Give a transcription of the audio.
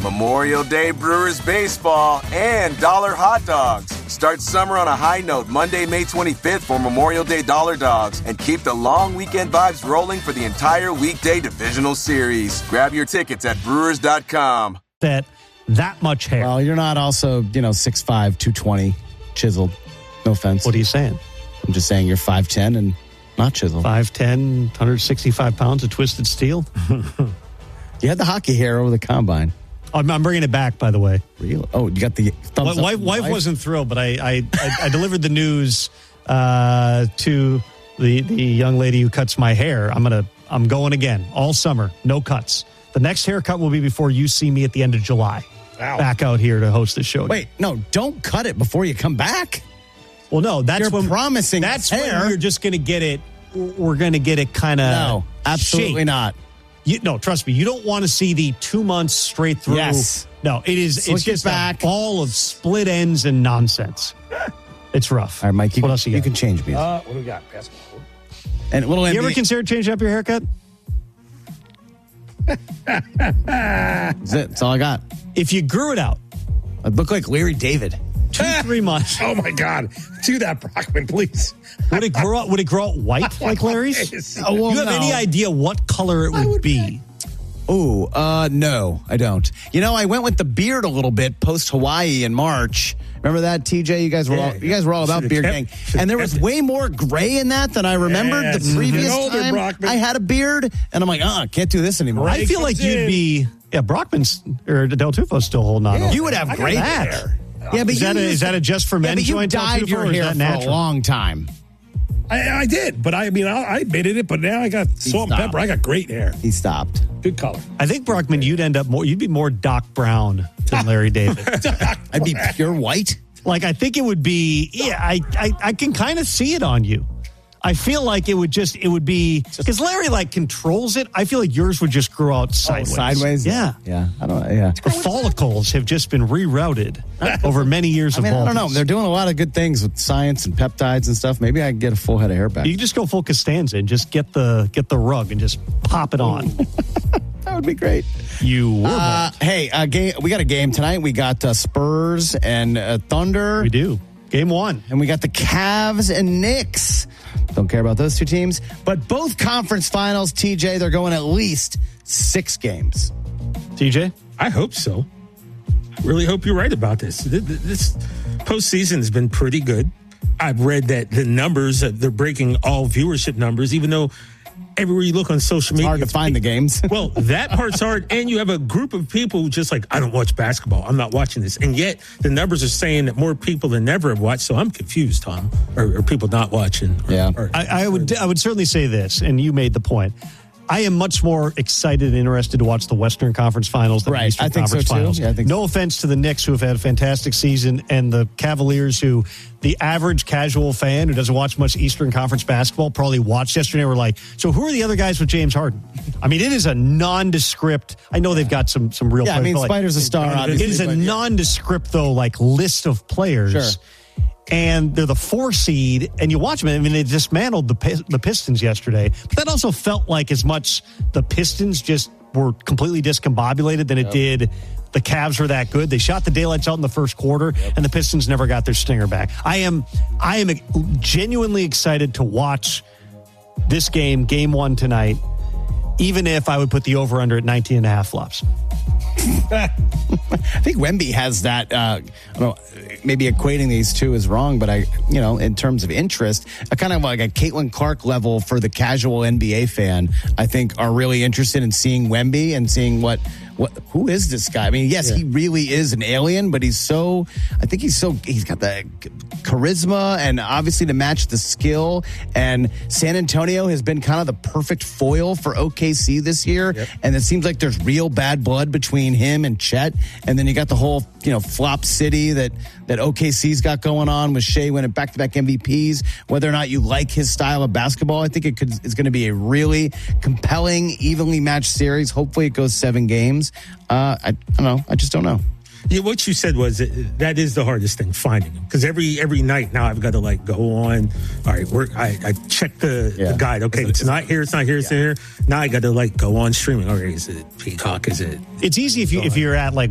Memorial Day Brewers baseball, and dollar hot dogs. Start summer on a high note Monday, May 25th for Memorial Day Dollar Dogs, and keep the long weekend vibes rolling for the entire weekday divisional series. Grab your tickets at brewers.com. That much hair. Well, you're not also, 6'5", 220, chiseled. No offense. What are you saying? I'm just saying you're 5'10" and not chiseled. 5'10", 165 pounds of twisted steel. You had the hockey hair over the combine. I'm bringing it back, by the way. Really? Oh, you got the thumbs up. Wife wasn't thrilled, but I delivered the news to the young lady who cuts my hair. I'm going again all summer. No cuts. The next haircut will be before you see me at the end of July. Wow. Back out here to host the show. Wait, no, don't cut it before you come back. Well, no, that's You're when promising. That's hair. when you're just going to get it. We're going to get it kind of. No, absolutely not. No, trust me. You don't want to see the 2 months straight through. Yes. No, it is. Slick it's just back. a ball of split ends and nonsense. It's rough. All right, Mike. What else you got? You can change me. What do we got? Basketball. And little You NBA. ever consider changing up your haircut? That's it. That's all I got. If you grew it out, I look like Larry David. 2-3 months. Oh my God! Do that, Brockman, please. Would it grow out? Would it grow out white like Larry's? Oh, well, You have any idea what color it would be? Oh, no, I don't. I went with the beard a little bit post Hawaii in March. Remember that, TJ? You guys were all about beard gang, and there was way more gray in that than I remembered the previous time. Brockman. I had a beard, and I'm like, can't do this anymore. I feel like you'd be. Yeah, Brockman's or Del Tufo's still holding on. You would have great hair. Yeah, but is that a just for men but you joint? dyed your hair for a long time. I did, but I admitted it. But now I got salt and pepper. I got great hair. He stopped. Good color. I think Brockman, you'd be more Doc Brown than Larry David. I'd be pure white. Like I think it would be. Yeah, I can kind of see it on you. I feel like it would be because Larry controls it. I feel like yours would just grow out sideways. Sideways? Yeah. Yeah. I don't know. Yeah. The follicles have just been rerouted over many years of I don't know. baldness. They're doing a lot of good things with science and peptides and stuff. Maybe I can get a full head of hair back. You can just go full Costanza and just get the rug and just pop it on. That would be great. You were Hey, we got a game tonight. We got Spurs and Thunder. We do. Game 1. And we got the Cavs and Knicks. Don't care about those two teams. But both conference finals, TJ, they're going at least 6 games. TJ? I hope so. I really hope you're right about this. This postseason has been pretty good. I've read that the numbers, they're breaking all viewership numbers, even though everywhere you look on social media. Hard to find the games. Well, that part's hard. And you have a group of people just like, I don't watch basketball. I'm not watching this. And yet the numbers are saying that more people than ever have watched. So I'm confused, Tom. Or people not watching. I would certainly say this, and you made the point. I am much more excited and interested to watch the Western Conference Finals than the Eastern Conference Finals. Yeah, I think no offense to the Knicks, who have had a fantastic season, and the Cavaliers, who the average casual fan who doesn't watch much Eastern Conference basketball probably watched yesterday. We're like, so who are the other guys with James Harden? I mean, it is a nondescript. I know they've got some real. Yeah, players, I mean, but Spider's a star. Obviously, it is a nondescript though, list of players. Sure. And they're the 4 seed, and you watch them. I mean, they dismantled the Pistons yesterday, but that also felt like as much the Pistons just were completely discombobulated than it did the Cavs were that good. They shot the daylights out in the first quarter, and the Pistons never got their stinger back. I am genuinely excited to watch this game 1 tonight, even if I would put the over-under at 19.5 flops. I think Wemby has that. I don't know, maybe equating these two is wrong, but in terms of interest, a kind of like a Caitlin Clark level for the casual NBA fan, I think are really interested in seeing Wemby and seeing who is this guy? I mean, yes, he really is an alien, but he's got the charisma and obviously to match the skill. And San Antonio has been kind of the perfect foil for OKC this year. Yep. And it seems like there's real bad blood between him and Chet. And then you got the whole, flop city that OKC's got going on with Shea winning back-to-back MVPs. Whether or not you like his style of basketball, I think it's going to be a really compelling, evenly matched series. Hopefully it goes 7 games. I don't know. I just don't know. Yeah, what you said was that is the hardest thing, finding them. Because every night now I've got to go on. All right, I check the guide. Okay, it's not here. It's not here. It's here. Now I got to go on streaming. Okay, is it Peacock? Is it? It's easy if you're at